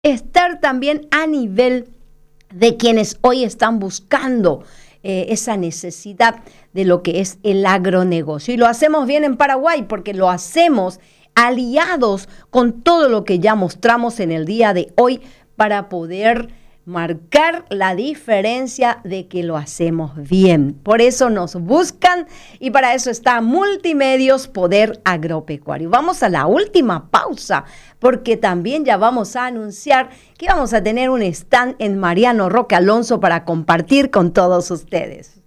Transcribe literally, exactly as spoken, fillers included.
estar también a nivel de quienes hoy están buscando eh, esa necesidad de lo que es el agronegocio. Y lo hacemos bien en Paraguay porque lo hacemos aliados con todo lo que ya mostramos en el día de hoy para poder marcar la diferencia de que lo hacemos bien. Por eso nos buscan y para eso está Multimedios Poder Agropecuario. Vamos a la última pausa porque también ya vamos a anunciar que vamos a tener un stand en Mariano Roque Alonso para compartir con todos ustedes.